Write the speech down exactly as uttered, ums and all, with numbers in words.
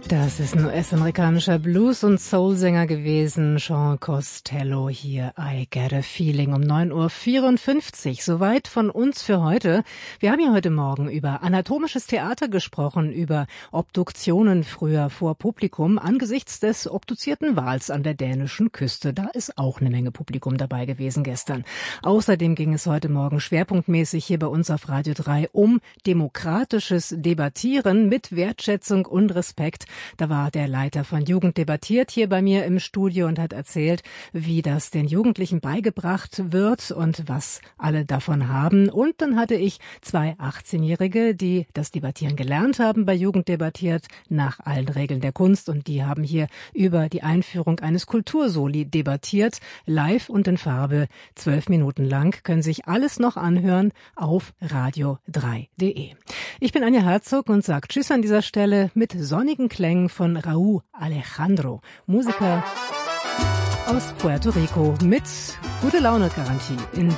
Das ist ein U S-amerikanischer Blues- und Soul-Sänger gewesen, Sean Costello, hier I Get a Feeling um neun Uhr vierundfünfzig. Soweit von uns für heute. Wir haben ja heute Morgen über anatomisches Theater gesprochen, über Obduktionen früher vor Publikum angesichts des obduzierten Wals an der dänischen Küste. Da ist auch eine Menge Publikum dabei gewesen gestern. Außerdem ging es heute Morgen schwerpunktmäßig hier bei uns auf Radio drei um demokratisches Debattieren mit Wertschätzung und Respekt. Da war der Leiter von Jugend debattiert hier bei mir im Studio und hat erzählt, wie das den Jugendlichen beigebracht wird und was alle davon haben. Und dann hatte ich zwei achtzehnjährige, die das Debattieren gelernt haben bei Jugend debattiert, nach allen Regeln der Kunst. Und die haben hier über die Einführung eines Kultursoli debattiert, live und in Farbe, zwölf Minuten lang. Können sich alles noch anhören auf radio drei punkt de. Ich bin Anja Herzog und sage Tschüss an dieser Stelle mit sonnigen Klängen von Raúl Alejandro, Musiker aus Puerto Rico mit gute Laune Garantie in